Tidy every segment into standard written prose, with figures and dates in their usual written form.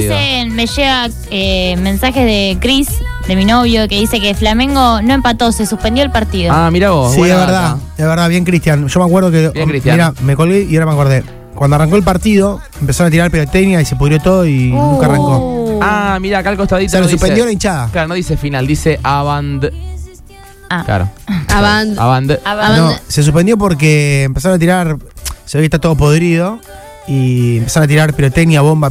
partido. Me llega mensajes de Chris, de mi novio, que dice que Flamengo no empató, se suspendió el partido. Ah, mirá vos. Sí, es verdad, bien Cristian. Yo me acuerdo que, mira, me colgué y ahora me acordé. Cuando arrancó el partido, empezaron a tirar pirotecnia y se pudrió todo y nunca arrancó. Ah, mira, acá al costadito. Se lo suspendió la hinchada. Claro, no dice final, dice Aband. Claro. Aband. No, se suspendió porque empezaron a tirar, se ve que está todo podrido. Y empezaron a tirar pirotecnia, bomba.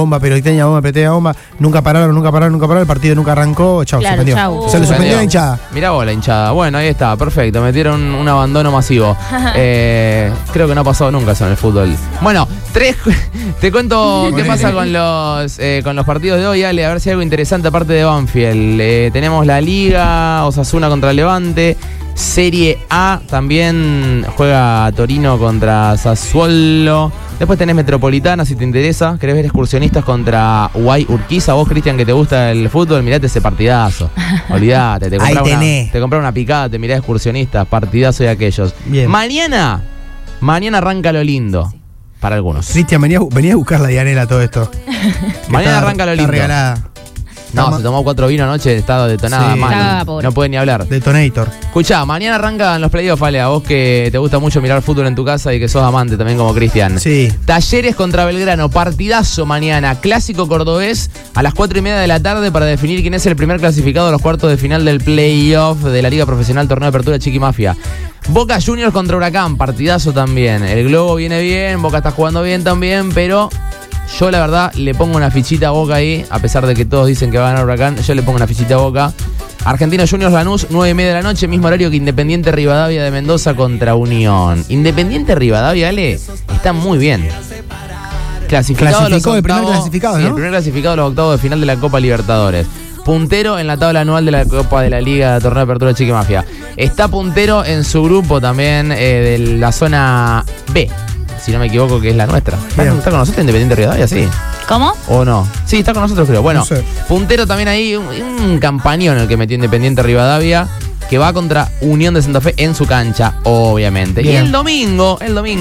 Nunca pararon. El partido nunca arrancó. Chau, claro, suspendió. Chau. Se lo suspendió la hinchada. Mirá vos la hinchada. Bueno, ahí está, perfecto. Metieron un abandono masivo. Creo que no ha pasado nunca eso en el fútbol. Bueno, te cuento qué pasa con los partidos de hoy, Ale. A ver si hay algo interesante aparte de Banfield. Tenemos la Liga, Osasuna contra Levante. Serie A también juega Torino contra Sassuolo. Después tenés Metropolitana, si te interesa. ¿Querés ver Excursionistas contra Guay Urquiza? Vos, Cristian, que te gusta el fútbol, mirate ese partidazo. Olvídate, te comprás una picada, te mirás Excursionistas, partidazo de aquellos. Bien. Mañana arranca lo lindo. Para algunos. Cristian, venía a buscar la dianela todo esto. Mañana arranca lo lindo. Está regalada. No, se tomó 4 vinos anoche, estaba detonada, sí, mal. No puede ni hablar. Detonator. Escuchá, mañana arrancan los playoffs, Ale, a vos que te gusta mucho mirar fútbol en tu casa y que sos amante también como Cristian. Sí. Talleres contra Belgrano, partidazo mañana, clásico cordobés a las 4:30 de la tarde para definir quién es el primer clasificado a los cuartos de final del playoff de la Liga Profesional Torneo de Apertura Chiqui Mafia. Boca Juniors contra Huracán, partidazo también. El Globo viene bien, Boca está jugando bien también, pero yo la verdad le pongo una fichita a Boca ahí, a pesar de que todos dicen que va a ganar Huracán, yo le pongo una fichita a Boca. Argentinos Juniors Lanús, 9:30 de la noche, mismo horario que Independiente Rivadavia de Mendoza contra Unión. Independiente Rivadavia, Ale, está muy bien. Clasificó el primer clasificado, ¿no? Sí, el primer clasificado de los octavos de final de la Copa Libertadores. Puntero en la tabla anual de la Copa de la Liga de Torneo de Apertura Chiqui Mafia. Está puntero en su grupo también de la zona B, si no me equivoco, que es la nuestra. ¿Está con nosotros Independiente Rivadavia? Sí. ¿Cómo? ¿O no? Sí, está con nosotros, creo. Bueno, no sé. Puntero también ahí, un campañón el que metió Independiente Rivadavia, que va contra Unión de Santa Fe en su cancha, obviamente. Bien. Y el domingo,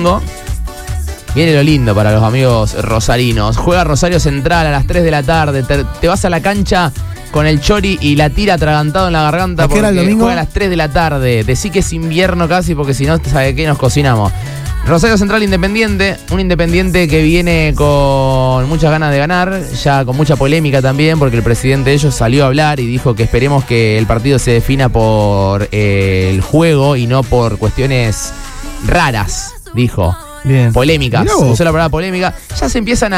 viene lo lindo para los amigos rosarinos. Juega Rosario Central a las 3 de la tarde. Te vas a la cancha con el Chori y la tira atragantado en la garganta porque juega a las 3 de la tarde. Decí que es invierno casi porque si no, ¿sabe qué? Nos cocinamos. Rosario Central Independiente, un Independiente que viene con muchas ganas de ganar, ya con mucha polémica también, porque el presidente de ellos salió a hablar y dijo que esperemos que el partido se defina por el juego y no por cuestiones raras, dijo. Bien. Polémicas, usó la palabra polémica. Ya se empiezan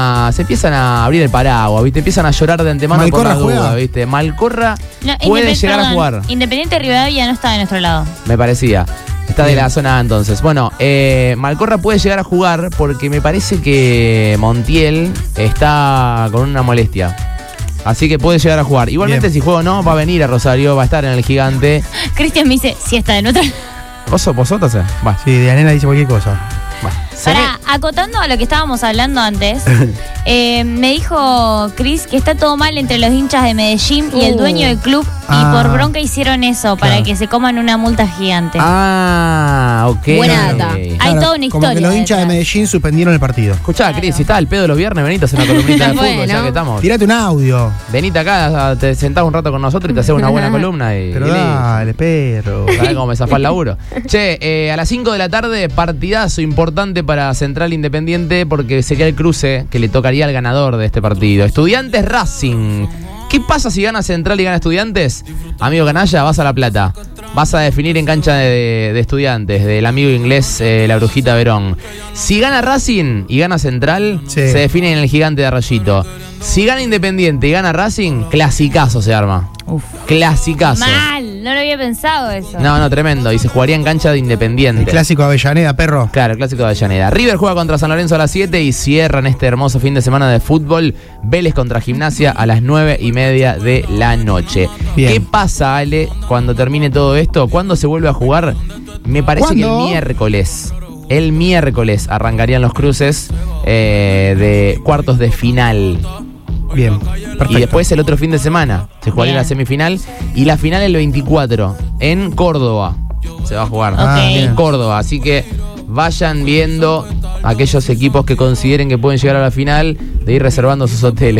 a abrir el paraguas, ¿viste? Empiezan a llorar de antemano por la duda, ¿viste? Malcorra puede llegar a jugar. Independiente Rivadavia no está de nuestro lado. Me parecía. Está de la zona A entonces. Bueno, Malcorra puede llegar a jugar porque me parece que Montiel está con una molestia. Así que puede llegar a jugar. Igualmente, si juega o no, va a venir a Rosario, va a estar en el Gigante. Cristian me dice, si está de nuestro lado. ¿Vosotros? Va. Sí, de Anena dice cualquier cosa. Pará, acotando a lo que estábamos hablando antes, me dijo Cris que está todo mal entre los hinchas de Medellín y el dueño del club y por bronca hicieron eso, para que se coman una multa gigante. Ah, ok. Buena data. Hay toda una historia. Como que los hinchas de Medellín suspendieron el partido. Escuchá, Cris, si estás al pedo los viernes, venite a hacer una columnita de fútbol, ya que estamos. Tirate un audio. Venite acá, te sentás un rato con nosotros y te haces una buena columna. Pero dale, perro. ¿Sabés cómo me zafá el laburo? Che, a las 5 de la tarde, partidazo importante para Central Independiente porque sería el cruce que le tocaría al ganador de este partido. Estudiantes Racing. ¿Qué pasa si gana Central y gana Estudiantes? Amigo canalla, vas a La Plata. Vas a definir en cancha de Estudiantes, del amigo inglés La Brujita Verón. Si gana Racing y gana Central, se define en el Gigante de Arroyito. Si gana Independiente y gana Racing, clasicazo se arma. Uf. Clasicazo. Mal, no lo había pensado eso. No, tremendo. Y se jugaría en cancha de Independiente. El clásico de Avellaneda, perro. Claro, el clásico de Avellaneda. River juega contra San Lorenzo a las 7 y cierran este hermoso fin de semana de fútbol. Vélez contra Gimnasia a las 9:30 de la noche. Bien. ¿Qué pasa, Ale, cuando termine todo esto? ¿Cuándo se vuelve a jugar? Me parece que el miércoles. El miércoles arrancarían los cruces de cuartos de final. Bien, perfecto. Y después el otro fin de semana se jugaría la semifinal y la final el 24 en Córdoba. Se va a jugar en Córdoba, así que vayan viendo aquellos equipos que consideren que pueden llegar a la final de ir reservando sus hoteles.